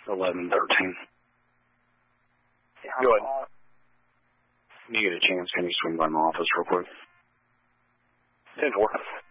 1113. Yeah, Go ahead. When you get a chance, can you swing by my office real quick? 10-4.